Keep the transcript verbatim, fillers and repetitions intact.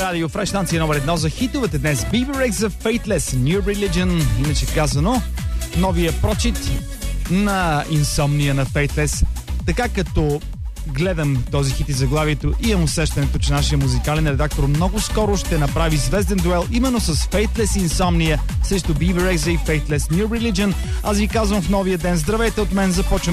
радио Фреш, станция номер едно за хитовете днес. Bebe Rexha за Faithless, New Religion, иначе казано, новия прочит на Insomnia на Faithless. Така като гледам този хит и заглавието, имам усещането, че нашия музикален редактор много скоро ще направи звезден дуел именно с Faithless Insomnia срещу Bebe Rexha и Faithless New Religion. Аз ви казвам в новия ден, здравейте от мен, започваме